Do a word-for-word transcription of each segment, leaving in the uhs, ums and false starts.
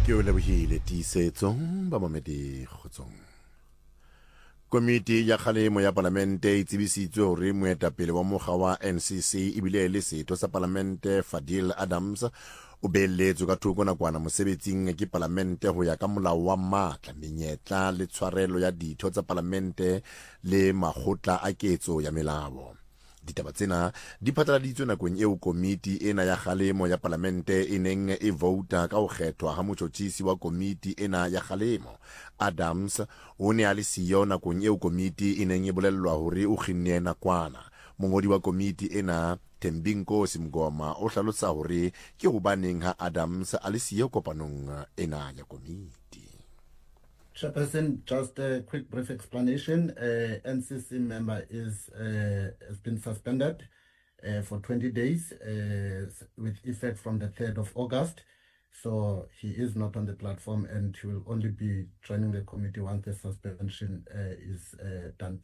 ke o lebohile tiisetso bamamedi kgotsong. Komiti ya kgalemo ya palamente e tsebisitswe hore moetapele wa mokga wa N C C ebile le setho sa palamente Fadil Adams o beelletswe ka thoko nakwana mosebetsing ke palamente ho ya ka molao wa matla, menyetla le tshwarelo ya ditho tsa palamente le makgotla a ketso ya melao. Ditaba tsena di phatlaladitswe nakong eo komiti ena ya kgalemo ya palamente e neng e vouta ka ho kgethwa ha motjhotjhisi wa komiti ena ya kgalemo. Adams o ne a le siyo nakong eo komiti e neng e bolellwa hore o kginne nakwana. Mongodi wa komiti ena Thembinkosi Mngoma o hlalosa hore ke hobaneng ha Adams a le siyo kopanong ena ya komiti. Chairperson, just a quick brief explanation. Uh, N C C member is uh, has been suspended uh, for twenty days uh, with effect from the third of August. So he is not on the platform and he will only be joining the committee once the suspension uh, is uh, done.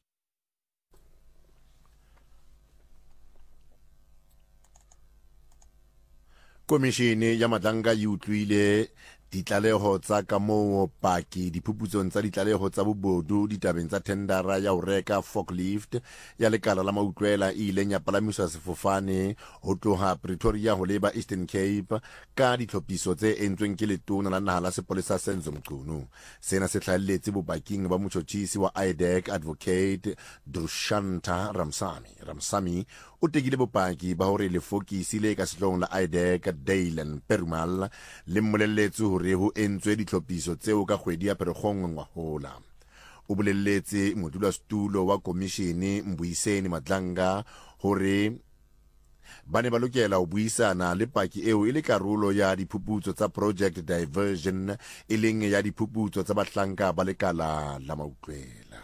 Komishini ya Madlanga e utlwile ditlaleho tsa ka moo paki diphuputsong tsa ditlaleho tsa bobodu ditabeng tsa tendara ya ho reka forklift ya lekala la mautlwela e ileng ya palamiswa sefofane ho tloha Pretoria ho leba Eastern Cape ka ditlhophiso tse entsweng ke letona la naha la sepolesa Senzo Mchunu. Sena se hlahelletse bopaking ba motjhotjhisi wa I D E C Advocate Dushanta Ramsamy. Ramsamy o tekile bopaki ba hore lefokisi le ka sehlong la I D E C Dylan Perumal le mmolelletse hore ho entswe ditlhophiso tseo ka kgwedi ya Pherekgong ngwahola. O bolelletse modulasetulo wa komishene Mbuyiseni Madlanga hore ba ne ba lokela ho buisana le paki eo e le karolo ya diphuputso tsa Project Diversion e leng ya diphuputso tsa bahlanka ba lekala la mautlwela.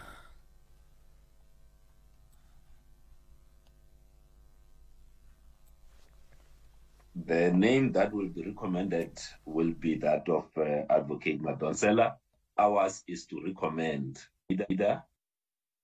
The name that will be recommended will be that of uh, Advocate Madonsela. Ours is to recommend either, either